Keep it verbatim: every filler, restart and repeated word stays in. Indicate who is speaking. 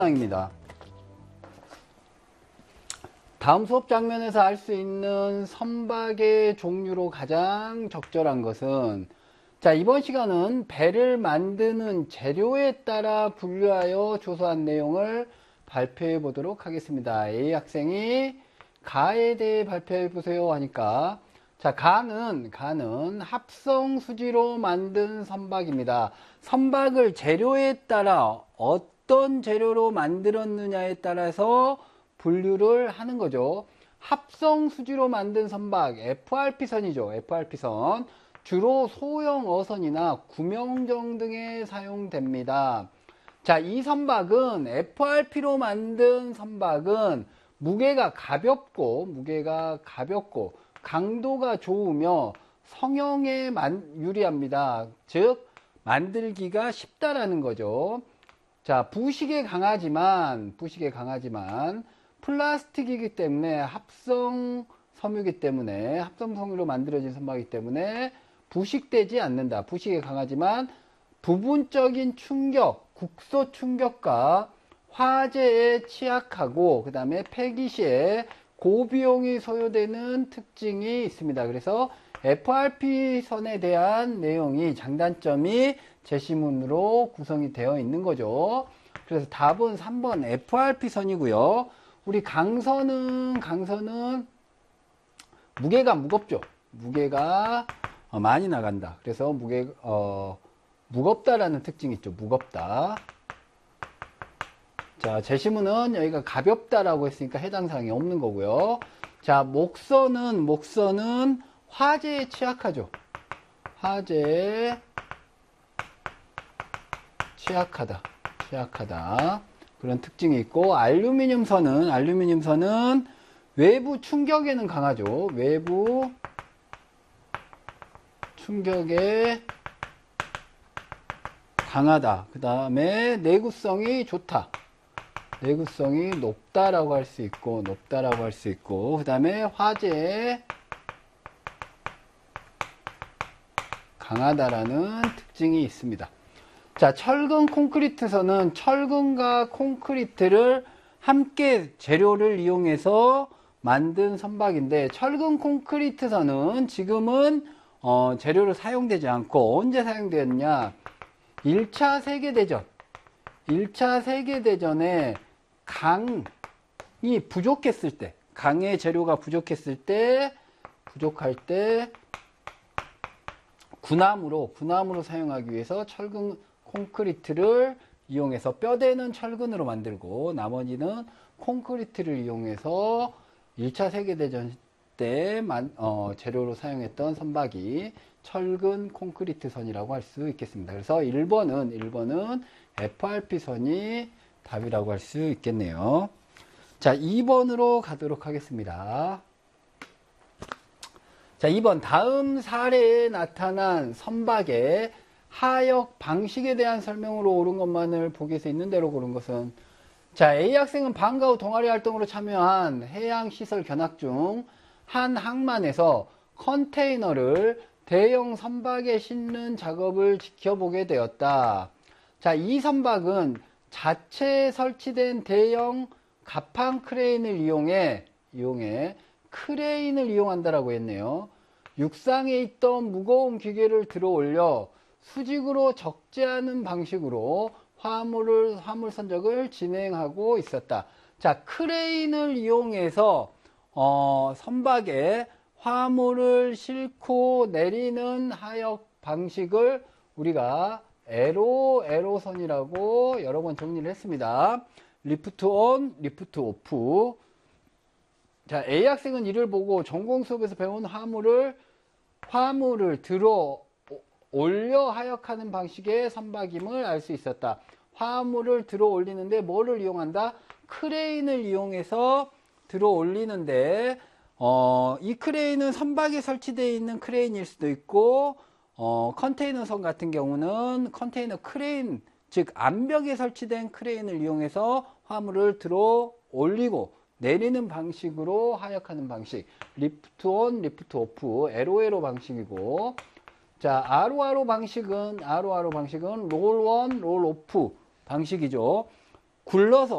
Speaker 1: 입니다. 다음 수업 장면에서 알 수 있는 선박의 종류로 가장 적절한 것은, 자, 이번 시간은 배를 만드는 재료에 따라 분류하여 조사한 내용을 발표해 보도록 하겠습니다. A 학생이 가에 대해 발표해 보세요 하니까, 자, 가는, 가는 합성 수지로 만든 선박입니다. 선박을 재료에 따라 어떤 재료로 만들었느냐에 따라서 분류를 하는 거죠. 합성 수지로 만든 선박, 에프알피선이죠. 에프알피선. 주로 소형 어선이나 구명정 등에 사용됩니다. 자, 이 선박은 에프알피로 만든 선박은 무게가 가볍고, 무게가 가볍고, 강도가 좋으며 성형에 유리합니다. 즉, 만들기가 쉽다라는 거죠. 자, 부식에 강하지만, 부식에 강하지만, 플라스틱이기 때문에 합성 섬유이기 때문에, 합성 섬유로 만들어진 선박이기 때문에 부식되지 않는다. 부식에 강하지만 부분적인 충격, 국소 충격과 화재에 취약하고, 그 다음에 폐기 시에 고비용이 소요되는 특징이 있습니다. 그래서 에프알피선에 대한 내용이, 장단점이 제시문으로 구성이 되어 있는 거죠. 그래서 답은 삼 번 에프알피선이고요. 우리 강선은, 강선은 무게가 무겁죠. 무게가 많이 나간다. 그래서 무게, 어, 무겁다라는 특징이 있죠. 무겁다. 자, 제시문은 여기가 가볍다라고 했으니까 해당 사항이 없는 거고요. 자, 목선은, 목선은 화재에 취약하죠. 화재에 취약하다. 취약하다. 그런 특징이 있고, 알루미늄 선은, 알루미늄 선은 외부 충격에는 강하죠. 외부 충격에 강하다. 그 다음에 내구성이 좋다. 내구성이 높다라고 할 수 있고, 높다라고 할 수 있고, 그 다음에 화재에 강하다라는 특징이 있습니다. 자, 철근 콘크리트선은 철근과 콘크리트를 함께 재료를 이용해서 만든 선박인데, 철근 콘크리트선은 지금은 어, 재료로 사용되지 않고, 언제 사용되었냐? 일 차 세계대전. 일 차 세계대전에 강이 부족했을 때, 강의 재료가 부족했을 때, 부족할 때, 군함으로, 군함으로 사용하기 위해서 철근 콘크리트를 이용해서 뼈대는 철근으로 만들고, 나머지는 콘크리트를 이용해서 일 차 세계대전 때 어, 재료로 사용했던 선박이 철근 콘크리트 선이라고 할 수 있겠습니다. 그래서 일 번은, 일 번은 에프알피선이 답이라고 할 수 있겠네요. 자, 이 번으로 가도록 하겠습니다. 자, 이 번 다음 사례에 나타난 선박의 하역 방식에 대한 설명으로 옳은 것만을 보기에서 있는 대로 고른 것은, 자, A 학생은 방과 후 동아리 활동으로 참여한 해양시설 견학 중 한 항만에서 컨테이너를 대형 선박에 싣는 작업을 지켜보게 되었다. 자, 이 선박은 자체에 설치된 대형 갑판 크레인을 이용해, 이용해 크레인을 이용한다라고 했네요. 육상에 있던 무거운 기계를 들어 올려 수직으로 적재하는 방식으로 화물을, 화물 선적을 진행하고 있었다. 자, 크레인을 이용해서 어, 선박에 화물을 싣고 내리는 하역 방식을 우리가 에로, 에로선이라고 여러 번 정리를 했습니다. 리프트 온, 리프트 오프. 자, A 학생은 이를 보고 전공 수업에서 배운 화물을, 화물을 들어 올려 하역하는 방식의 선박임을 알 수 있었다. 화물을 들어 올리는데 뭐를 이용한다? 크레인을 이용해서 들어 올리는데, 어, 이 크레인은 선박에 설치되어 있는 크레인일 수도 있고, 어, 컨테이너선 같은 경우는 컨테이너 크레인, 즉 암벽에 설치된 크레인을 이용해서 화물을 들어 올리고 내리는 방식으로 하역하는 방식. 리프트 온, 리프트 오프, 에로에로 방식이고, 자, 아로아로 방식은, 아로아로 방식은 롤 원, 롤 오프 방식이죠. 굴러서